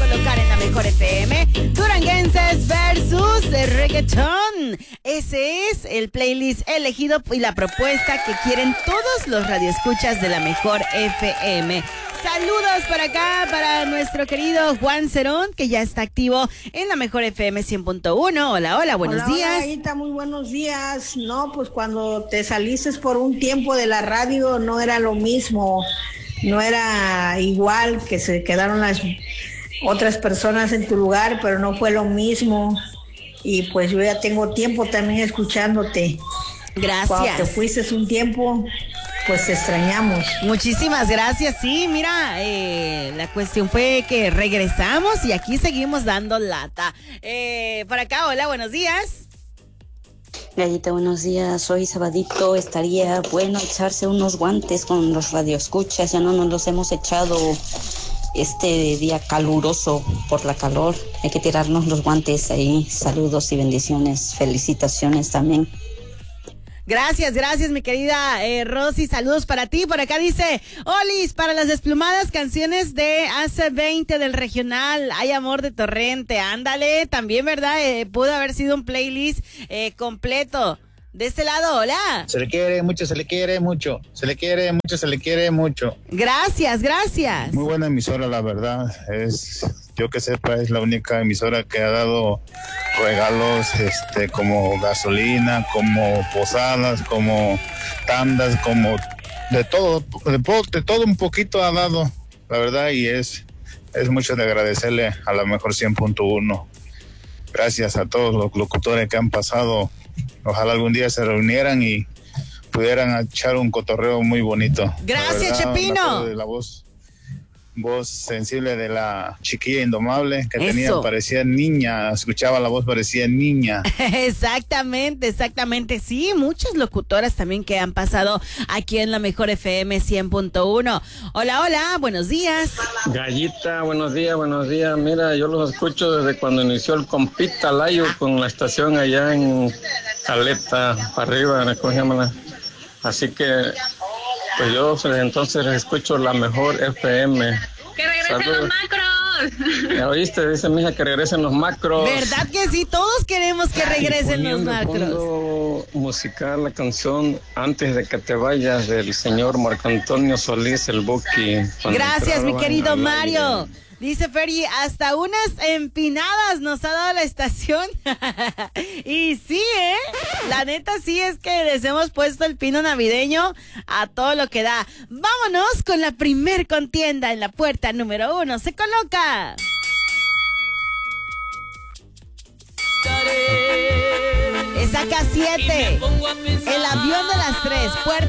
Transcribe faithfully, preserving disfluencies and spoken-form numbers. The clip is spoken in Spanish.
colocar en la mejor F M. Duranguenses versus reggaetón. Ese es el playlist elegido y la propuesta que quieren todos los radioescuchas de la mejor F M. Saludos por acá para nuestro querido Juan Cerón, que ya está activo en la mejor F M cien punto uno. Hola, hola, buenos hola, días. Hola, Gallita, muy buenos días. No, pues cuando te saliste por un tiempo de la radio no era lo mismo, no era igual, que se quedaron las otras personas en tu lugar, pero no fue lo mismo. Y pues yo ya tengo tiempo también escuchándote. Gracias. Cuando te fuiste un tiempo, pues te extrañamos. Muchísimas gracias. Sí, mira, eh, la cuestión fue que regresamos y aquí seguimos dando lata. Eh, por acá, hola, buenos días. Gallita, buenos días. Hoy sabadito estaría bueno echarse unos guantes con los radioescuchas. Ya no nos los hemos echado este día caluroso por la calor. Hay que tirarnos los guantes ahí. Saludos y bendiciones. Felicitaciones también. Gracias, gracias, mi querida eh, Rosy. Saludos para ti. Por acá dice, Olis, para las desplumadas canciones de A C veinte del regional, Hay Amor de Torrente. Ándale, también, ¿verdad? Eh, pudo haber sido un playlist eh, completo. De este lado, hola. Se le quiere mucho, se le quiere mucho. Se le quiere mucho, se le quiere mucho. Gracias, gracias. Muy buena emisora, la verdad. Es, yo que sepa, es la única emisora que ha dado regalos este como gasolina, como posadas, como tandas, como de todo, de, de todo un poquito ha dado, la verdad, y es, es mucho de agradecerle a la mejor cien punto uno. Gracias a todos los locutores que han pasado. Ojalá algún día se reunieran y pudieran echar un cotorreo muy bonito. Gracias, verdad, Chepino. De la voz, voz sensible de la chiquilla indomable que Eso. tenía, parecía niña, escuchaba la voz, parecía niña. Exactamente, exactamente. Sí, muchas locutoras también que han pasado aquí en la mejor F M cien punto uno. Hola, hola, buenos días. Gallita, buenos días, buenos días. Mira, yo los escucho desde cuando inició el Compita Layo con la estación allá en Caleta, para arriba, ¿cómo se llama? Así que, pues yo entonces escucho la mejor F M. ¡Que regresen Saludos. Los macros! ¿Ya oíste? Dice mi hija que regresen los macros. ¿Verdad que sí? Todos queremos que regresen los macros. Fondo musical, la canción Antes de que te vayas del señor Marco Antonio Solís, el Buki. Gracias, mi querido Mario. Aire. Dice Ferry, hasta unas empinadas nos ha dado la estación. Y sí, ¿eh? La neta sí es que les hemos puesto el pino navideño a todo lo que da. Vámonos con la primer contienda en la puerta número uno. Se coloca. Esa K siete. El avión de las tres. Puerta